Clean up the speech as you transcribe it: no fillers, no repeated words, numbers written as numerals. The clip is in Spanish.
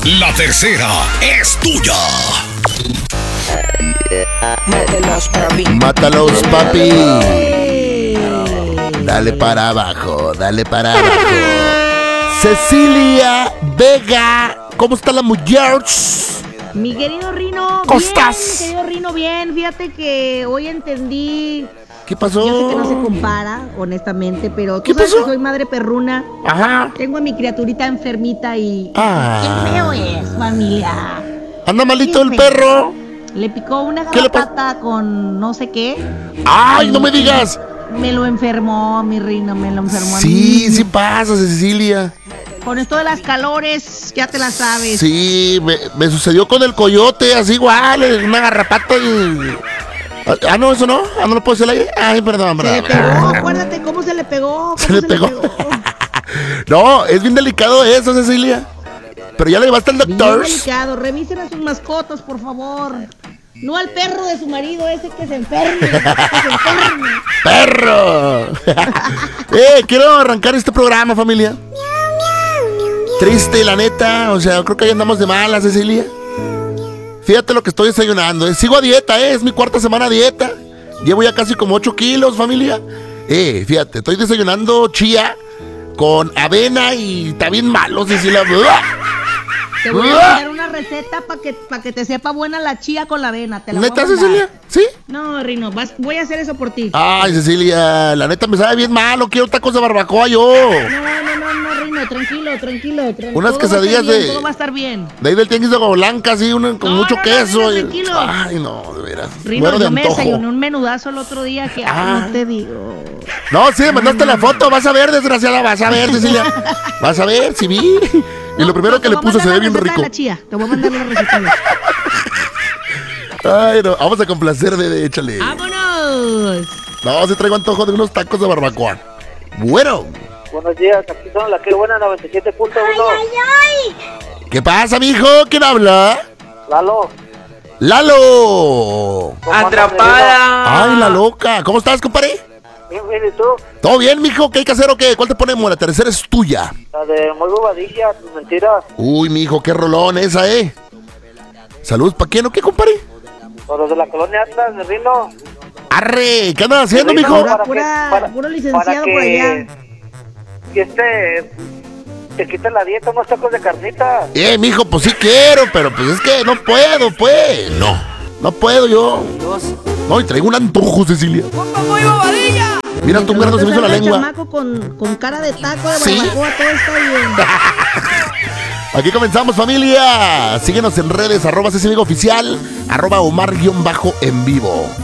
La tercera es tuya. Mátalos, papi. Mátalos, papi. Dale para abajo, dale para abajo. Cecilia Vega, ¿cómo está la mujer? Mi querido Rino, ¿Cómo bien, estás? mi querido Rino, bien. Fíjate que hoy entendí. ¿Qué pasó? Yo sé que no se compara, honestamente, pero ¿Qué tú sabes pasó? que soy madre perruna. Ajá. Tengo a mi criaturita enfermita y... Ah. ¡Qué feo es, familia! ¿Anda malito el Qué perro? Le picó una ¿Qué le pasó? garrapata con no sé qué. ¡Ay, no me digas! Me lo enfermó, mi Rino, me lo enfermó a Sí, mí. sí pasa, Cecilia. Con esto de las calores, ya te la sabes. Sí, me sucedió con el coyote, así igual, una garrapata y... Ah, no, eso no. Ah, no lo puedo hacer al aire. Ay, perdón, Se le pegó, acuérdate cómo se le pegó. Se le pegó. No, es bien delicado eso, Cecilia. Pero ya le llevaste al Bien doctor. delicado, revisen a sus mascotas, por favor. No al perro de su marido, ese que se enferme. Que se enferme. ¡Perro! Quiero arrancar este programa, familia. Triste, la neta. O sea, creo que ahí andamos de malas, Cecilia. Fíjate lo que estoy desayunando. Sigo a dieta, es mi cuarta semana a dieta. Llevo ya casi como 8 kilos, familia. Fíjate, estoy desayunando chía con avena y está bien malo, Cecilia. Te voy a mandar una receta para que te sepa buena la chía con la avena. ¿Te la voy a ¿Neta, mandar? Cecilia? ¿Sí? No, Rino, voy a hacer eso por ti. Ay, Cecilia, la neta me sabe bien malo. Quiero tacos de barbacoa yo. No, Rino, tranquilo. Unas Todo quesadillas va a estar bien, de... todo va a estar bien. De ahí del tianguis de Agua Blanca, así, con mucho queso. Rino, tranquilo. Ay, no, de veras. Rino, Muero de yo me antojo. desayuné un menudazo el otro día que no te digo. No, sí, me mandaste la foto. Vas a ver, desgraciada, vas a ver, Cecilia. Vas a ver, si vi. Y lo primero que le puse se ve bien rico. Te voy a mandar la receta. Ay, no, vamos a complacer, bebé, échale. ¡Vámonos! No, sí traigo antojo de unos tacos de barbacoa. Bueno. Buenos días, aquí son la que buena 97.1. ¿Qué pasa, mijo? ¿Quién habla? Lalo. ¡Lalo! Atrapada. Ay, la loca. ¿Cómo estás, compadre? Bien, ¿y tú? ¿Todo bien, mijo? ¿Qué hay que hacer o qué? ¿Cuál te ponemos? La tercera es tuya. La de muy bobadilla, tus mentiras. Uy, mijo, qué rolón esa, Salud, ¿pa' quién o qué, compadre? O los de la colonia Atlas, de Rino. ¡Arre! ¿Qué andas haciendo, Rino, mijo? Puro licenciado por allá. Que te quiten la dieta, unos tacos de carnita. Mijo, pues sí quiero, pero pues es que no puedo, pues. No puedo yo. No, y traigo un antojo, Cecilia. ¡Muy bobadilla! Mira, tu muerto se me hizo la lengua. Chamaco con cara de taco de ¿Sí? barbacoa, todo está bien. Aquí comenzamos, familia. Síguenos en redes, @CCMigoOficial, @Omar_en vivo.